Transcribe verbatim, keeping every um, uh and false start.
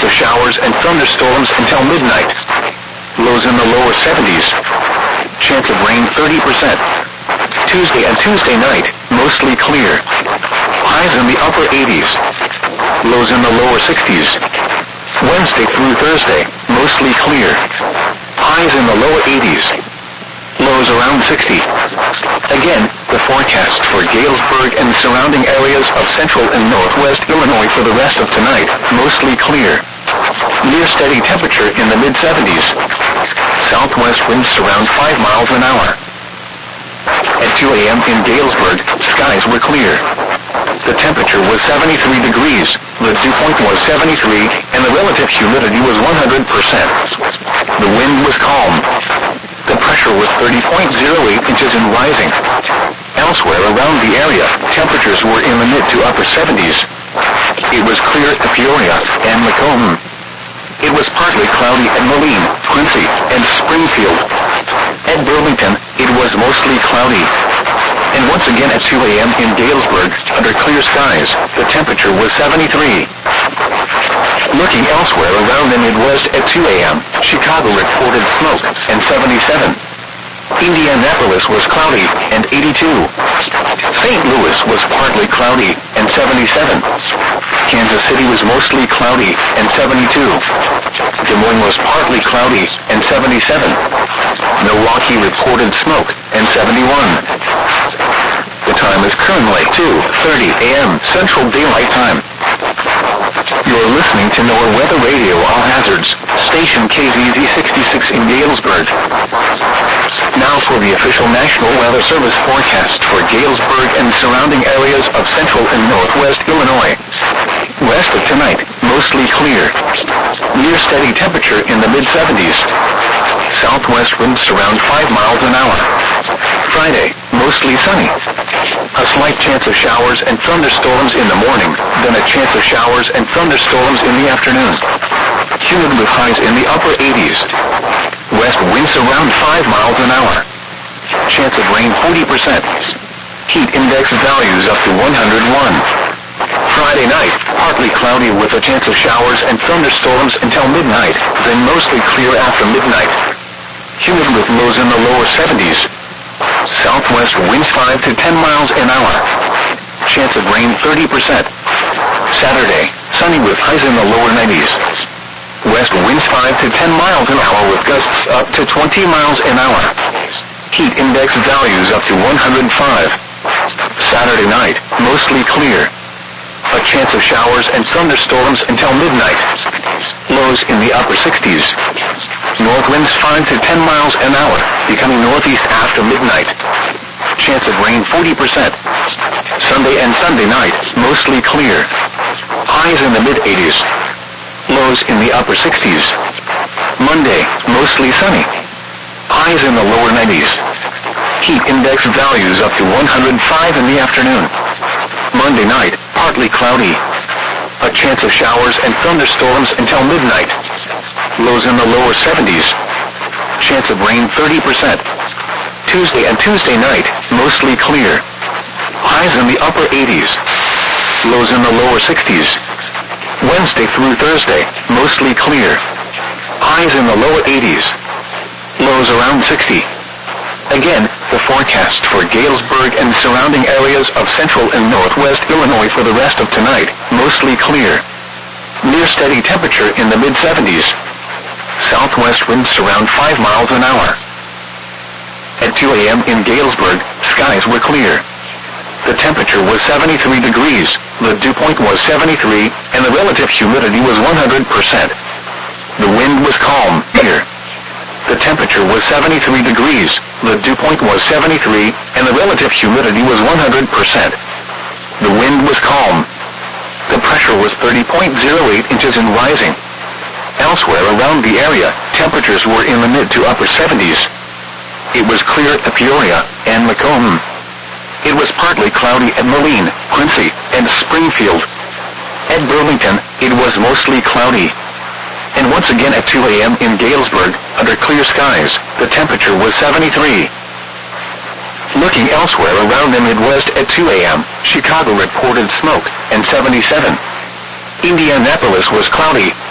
of showers and thunderstorms until midnight. Lows in the lower seventies. Chance of rain thirty percent. Tuesday and Tuesday night, mostly clear. Highs in the upper eighties. Lows in the lower sixties. Wednesday through Thursday, mostly clear. Highs in the lower eighties. Lows around sixty. Again, the forecast for Galesburg and surrounding areas of central and northwest Illinois for the rest of tonight, mostly clear. Near steady temperature in the mid seventies. Southwest winds around five miles an hour. At two a.m. in Galesburg, skies were clear. The temperature was seventy-three degrees, the dew point was seventy-three, and the relative humidity was one hundred percent. The wind was calm. The pressure was thirty point zero eight inches and rising. Elsewhere around the area, temperatures were in the mid to upper seventies. It was clear at Peoria and Macomb. It was partly cloudy at Moline, Quincy, and Springfield. At Burlington, it was mostly cloudy. And once again at two a.m. in Galesburg, under clear skies, the temperature was seventy-three. Looking elsewhere around the Midwest at two a.m., Chicago reported smoke and seventy-seven. Indianapolis was cloudy and eighty-two. Saint Louis was partly cloudy and seventy-seven. Kansas City was mostly cloudy and seventy-two. Des Moines was partly cloudy and seventy-seven. Milwaukee reported smoke and seventy-one. The time is currently two thirty a.m. Central Daylight Time. You're listening to NOAA Weather Radio All Hazards, station K Z Z sixty-six in Galesburg. Now for the official National Weather Service forecast for Galesburg and surrounding areas of central and northwest Illinois. West of tonight, mostly clear. Near steady temperature in the mid seventies. Southwest winds around five miles an hour. Friday, mostly sunny. A slight chance of showers and thunderstorms in the morning, then a chance of showers and thunderstorms in the afternoon. Humid with highs in the upper eighties. West winds around five miles an hour. Chance of rain forty percent. Heat index values up to one hundred one. Friday night, partly cloudy with a chance of showers and thunderstorms until midnight, then mostly clear after midnight. Humid with lows in the lower seventies. Southwest winds five to ten miles an hour. Chance of rain thirty percent. Saturday, sunny with highs in the lower nineties. West winds five to ten miles an hour with gusts up to twenty miles an hour. Heat index values up to one hundred five. Saturday night, mostly clear. A chance of showers and thunderstorms until midnight. Lows in the upper sixties. North winds five to ten miles an hour, becoming northeast after midnight. Chance of rain forty percent. Sunday and Sunday night, mostly clear. Highs in the mid eighties. Lows in the upper sixties. Monday, mostly sunny. Highs in the lower nineties. Heat index values up to one hundred five in the afternoon. Monday night, partly cloudy. A chance of showers and thunderstorms until midnight. Lows in the lower seventies. Chance of rain thirty percent. Tuesday and Tuesday night, mostly clear. Highs in the upper eighties. Lows in the lower sixties. Wednesday through Thursday, mostly clear. Highs in the lower eighties. Lows around sixty. Again, the forecast for Galesburg and surrounding areas of central and northwest Illinois for the rest of tonight, mostly clear. Near steady temperature in the mid seventies. Southwest winds around five miles an hour. At two a.m. in Galesburg, skies were clear. The temperature was seventy-three degrees, the dew point was seventy-three, and the relative humidity was one hundred percent. The wind was calm, here. The temperature was seventy-three degrees, the dew point was seventy-three, and the relative humidity was one hundred percent. The wind was calm. The pressure was thirty point zero eight inches and rising. Elsewhere around the area, temperatures were in the mid to upper seventies. It was clear at Peoria and Macomb. It was partly cloudy at Moline, Quincy, and Springfield. At Burlington, it was mostly cloudy. And once again at two a.m. in Galesburg, under clear skies, the temperature was seventy-three. Looking elsewhere around the Midwest at two a.m., Chicago reported smoke and seventy-seven. Indianapolis was cloudy